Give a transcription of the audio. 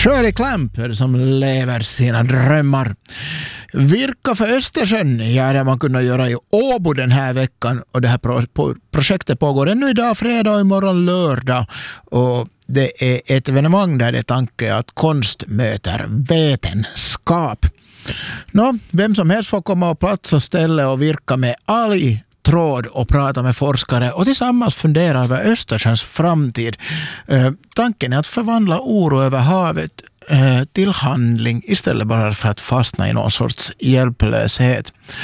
Shirley Clamp är det som lever sina drömmar. Virka för Östersjön, ja, det man kunde göra i Åbo den här veckan. Och det här projektet pågår ännu idag, fredag och imorgon lördag. Och det är ett evenemang där det är tanke att konst möter vetenskap. Vem som helst får komma på plats och ställa och virka med alg tråd och prata med forskare och tillsammans fundera över Östersjöns framtid. Tanken är att förvandla oro över havet till handling istället bara för att fastna i någon sorts hjälplöshet.